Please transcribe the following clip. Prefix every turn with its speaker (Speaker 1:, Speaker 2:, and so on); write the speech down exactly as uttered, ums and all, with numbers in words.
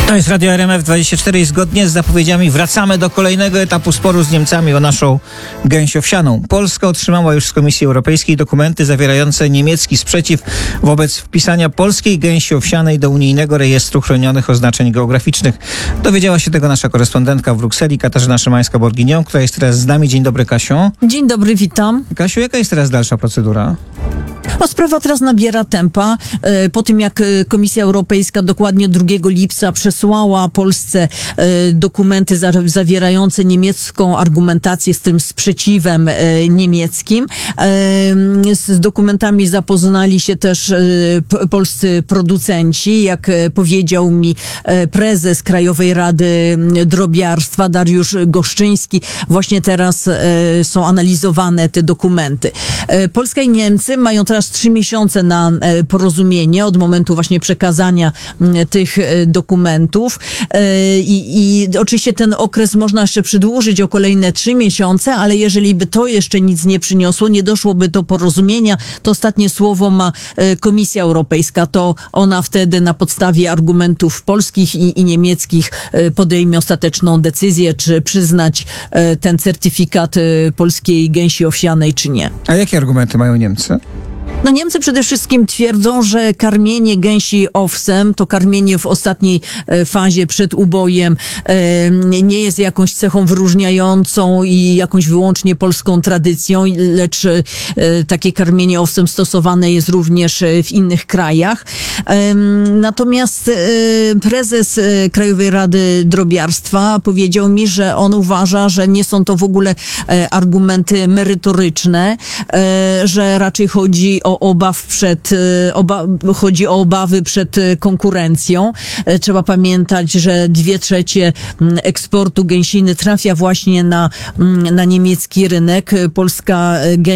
Speaker 1: To jest Radio R M F dwadzieścia cztery i zgodnie z zapowiedziami wracamy do kolejnego etapu sporu z Niemcami o naszą gęś owsianą. Polska otrzymała już z Komisji Europejskiej dokumenty zawierające niemiecki sprzeciw wobec wpisania polskiej gęsi owsianej do unijnego rejestru chronionych oznaczeń geograficznych. Dowiedziała się tego nasza korespondentka w Brukseli, Katarzyna Szymańska-Borginią, która jest teraz z nami. Dzień dobry, Kasiu.
Speaker 2: Dzień dobry, witam.
Speaker 1: Kasiu, jaka jest teraz dalsza procedura?
Speaker 2: No, sprawa teraz nabiera tempa. Po tym, jak Komisja Europejska dokładnie drugiego lipca przesłała Polsce dokumenty zawierające niemiecką argumentację z tym sprzeciwem niemieckim, z dokumentami zapoznali się też polscy producenci. Jak powiedział mi prezes Krajowej Rady Drobiarstwa Dariusz Goszczyński, właśnie teraz są analizowane te dokumenty. Polska i Niemcy mają teraz trzy miesiące na porozumienie od momentu właśnie przekazania tych dokumentów i, i oczywiście ten okres można jeszcze przedłużyć o kolejne trzy miesiące, ale jeżeli by to jeszcze nic nie przyniosło, nie doszłoby do porozumienia, to ostatnie słowo ma Komisja Europejska. To ona wtedy na podstawie argumentów polskich i, i niemieckich podejmie ostateczną decyzję, czy przyznać ten certyfikat polskiej gęsi owsianej, czy nie.
Speaker 1: A jakie argumenty mają Niemcy?
Speaker 2: No Niemcy przede wszystkim twierdzą, że karmienie gęsi owsem, to karmienie w ostatniej fazie przed ubojem nie jest jakąś cechą wyróżniającą i jakąś wyłącznie polską tradycją, lecz takie karmienie owsem stosowane jest również w innych krajach. Natomiast prezes Krajowej Rady Drobiarstwa powiedział mi, że on uważa, że nie są to w ogóle argumenty merytoryczne, że raczej chodzi o obaw przed, oba, chodzi o obawy przed konkurencją. Trzeba pamiętać, że dwie trzecie eksportu gęsiny trafia właśnie na, na niemiecki rynek. Polska